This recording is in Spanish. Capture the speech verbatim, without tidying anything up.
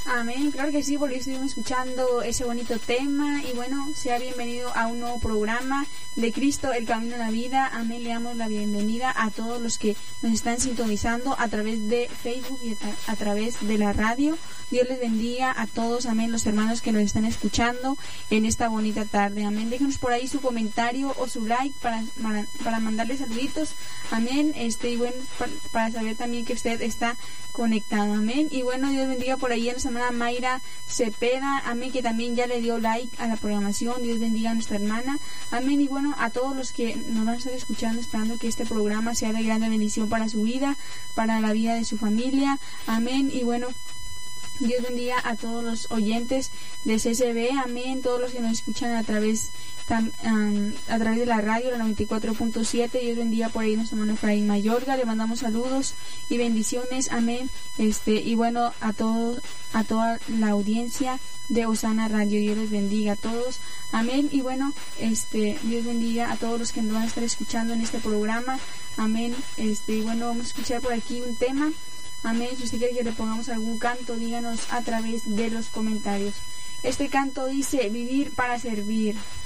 Amén, claro que sí, porque estuvimos escuchando ese bonito tema y bueno, sea bienvenido a un nuevo programa de Cristo, el Camino a la Vida. Amén, le damos la bienvenida a todos los que nos están sintonizando a través de Facebook y a, a través de la radio. Dios les bendiga a todos, amén, los hermanos que nos están escuchando en esta bonita tarde, amén. Déjenos por ahí su comentario o su like para, para, para mandarle saluditos, amén, este y bueno, para, para saber también que usted está conectado, amén. Y bueno, Dios bendiga por ahí a nuestra hermana Mayra Cepeda, amén, que también ya le dio like a la programación. Dios bendiga a nuestra hermana, amén. Y bueno, a todos los que nos van a estar escuchando, esperando que este programa sea de gran bendición para su vida, para la vida de su familia, amén. Y bueno, Dios bendiga a todos los oyentes de C C B, amén, todos los que nos escuchan a través tam, um, a través de la radio, la noventa y cuatro punto siete. Dios bendiga por ahí a nuestro hermano Efraín Mayorga, le mandamos saludos y bendiciones, amén. Este y bueno, a todos, a toda la audiencia de Osana Radio, Dios les bendiga a todos, amén. Y bueno, este Dios bendiga a todos los que nos van a estar escuchando en este programa, amén. Este y bueno, vamos a escuchar por aquí un tema. Amén. Si usted quiere que le pongamos algún canto, díganos a través de los comentarios. Este canto dice: vivir para servir.